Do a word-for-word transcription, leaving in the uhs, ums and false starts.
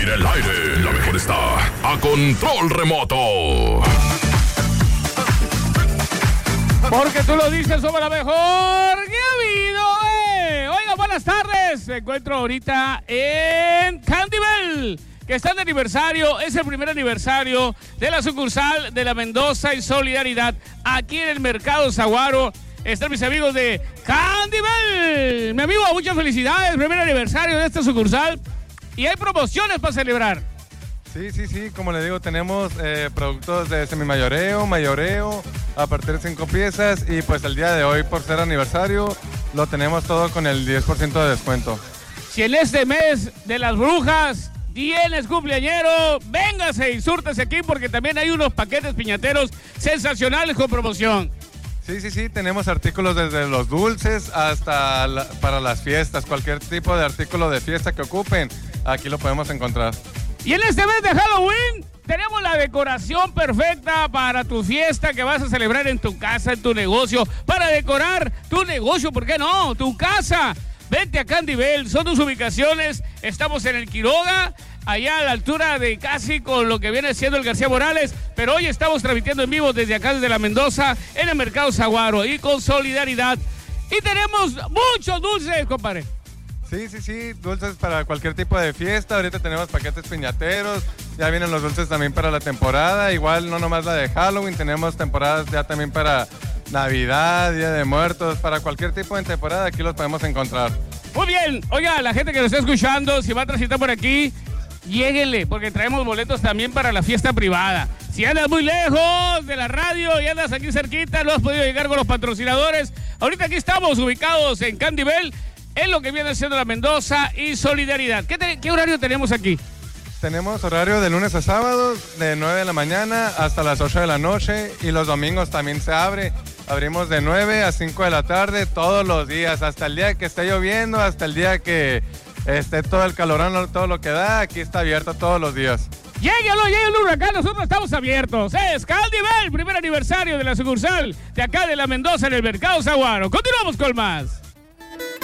En el aire, la mejor está a control remoto. Porque tú lo dices, somos la mejor que ha habido, eh. Oiga, buenas tardes. Me encuentro ahorita en Candy Bell, que está de aniversario. Es el primer aniversario de la sucursal de la Mendoza y Solidaridad aquí en el Mercado Saguaro. Están mis amigos de Candy Bell. Mi amigo, muchas felicidades. Primer aniversario de esta sucursal. Y hay promociones para celebrar. Sí, sí, sí, como le digo, tenemos eh, productos de semimayoreo, mayoreo, a partir de cinco piezas, y pues el día de hoy, por ser aniversario, lo tenemos todo con el diez por ciento de descuento. Si en este mes de las brujas tienes cumpleañero, véngase y súrtese aquí porque también hay unos paquetes piñateros sensacionales con promoción. Sí, sí, sí, tenemos artículos desde los dulces hasta la, para las fiestas, cualquier tipo de artículo de fiesta que ocupen, aquí lo podemos encontrar. Y en este mes de Halloween tenemos la decoración perfecta para tu fiesta que vas a celebrar en tu casa, en tu negocio, para decorar tu negocio, ¿por qué no? Tu casa. Vente a Candy Bell, son tus ubicaciones. Estamos en el Quiroga, allá a la altura de casi con lo que viene siendo el García Morales, pero hoy estamos transmitiendo en vivo desde acá, desde la Mendoza, en el Mercado Saguaro y con Solidaridad. Y tenemos muchos dulces, compadre. Sí, sí, sí, dulces para cualquier tipo de fiesta. Ahorita tenemos paquetes piñateros, ya vienen los dulces también para la temporada, igual no nomás la de Halloween, tenemos temporadas ya también para Navidad, Día de Muertos, para cualquier tipo de temporada aquí los podemos encontrar. Muy bien, oiga, la gente que nos está escuchando, si va a transitar por aquí, lléguenle, porque traemos boletos también para la fiesta privada. Si andas muy lejos de la radio y andas aquí cerquita, no has podido llegar con los patrocinadores, ahorita aquí estamos ubicados en Candy Bell, en lo que viene siendo la Mendoza y Solidaridad. ¿Qué, te, ¿Qué horario tenemos aquí? Tenemos horario de lunes a sábados, de nueve de la mañana hasta las ocho de la noche, y los domingos también se abre. Abrimos de nueve a cinco de la tarde todos los días, hasta el día que esté lloviendo, hasta el día que esté todo el calorón, todo lo que da, aquí está abierto todos los días. Lléguenlo, lléguenlo, acá nosotros estamos abiertos. Es Candy Bell, primer aniversario de la sucursal de acá de la Mendoza en el Mercado Saguaro. Continuamos con más.